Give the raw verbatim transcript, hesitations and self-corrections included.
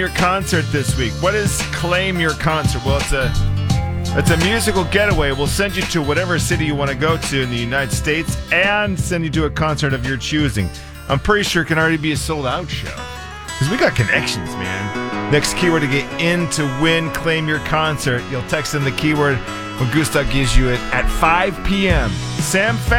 Your concert this week. What is Claim Your Concert? Well, it's a it's a musical getaway. We'll send you to whatever city you want to go to in the United States and send you to a concert of your choosing. I'm pretty sure it can already be a sold-out show because we got connections, man. Next keyword to get in to win Claim Your Concert. You'll text in the keyword when Gustav gives you it at five p.m. Sam Fan.